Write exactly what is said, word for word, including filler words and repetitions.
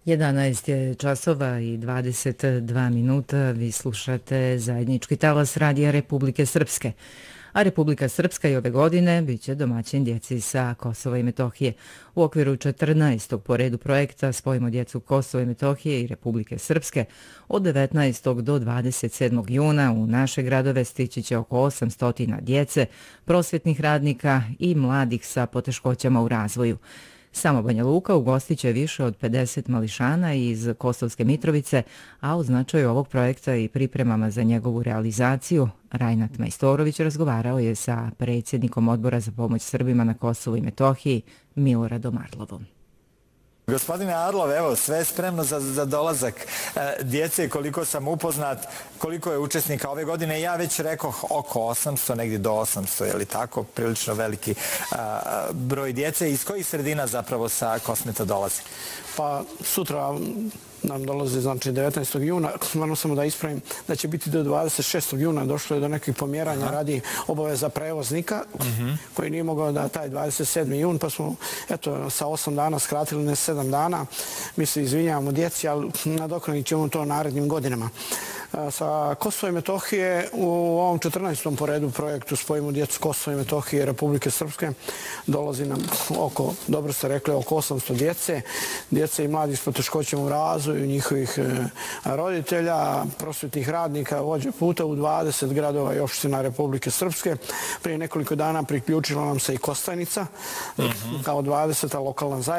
jedanaest je časova i dvadeset dva minuta. Vi slušate zajednički talas Radija Republike Srpske. A Republika Srpska i ove godine biće domaćin djeci sa Kosova i Metohije. U okviru četrnaestog po redu projekta Spojimo djecu Kosova i Metohije i Republike Srpske od devetnaestog do dvadeset sedmog juna u naše gradove stići će oko osamsto djece, prosvjetnih radnika i mladih sa poteškoćama u razvoju. Samo Banja Luka ugostit će više od pedeset mališana iz Kosovske Mitrovice, a o značaju ovog projekta i pripremama za njegovu realizaciju Rajnat Majstorović razgovarao je sa predsjednikom Odbora za pomoć Srbima na Kosovu i Metohiji Miloradom Arlovom. Gospodine Arlov, evo, sve je spremno za, za dolazak e, djece, koliko sam upoznat, koliko je učesnika ove godine. Ja već rekoh oko osamsto, negdje do osamsto, je li tako? Prilično veliki a, broj djece. Iz kojih sredina zapravo sa Kosmeta dolazi? Pa sutra nam dolazi, znači devetnaestog juna, moram samo da ispravim da će biti do dvadeset šestog juna. Došlo je do nekih pomjeranja radi obaveza prevoznika uh-huh. koji nije mogao da taj dvadeset sedmi jun, pa smo eto, sa osam dana skratili ne sedam dana. Mi se izvinjavamo djeci, ali nadoknadit ćemo to narednim godinama. Sa Kosova i Metohije u ovom četrnaestom po redu projektu Spojimo djecu Kosova i Metohije i Republike Srpske dolazi nam oko, dobro ste rekli, oko osamsto djece, djece i mladi s poteškoćama u razvoju, njihovih roditelja, prosvjetnih radnika, vođe puta u dvadeset gradova i opština Republike Srpske. Prije nekoliko dana priključila nam se i Kostajnica, uh-huh. kao dvadeseta lokalna zajednica.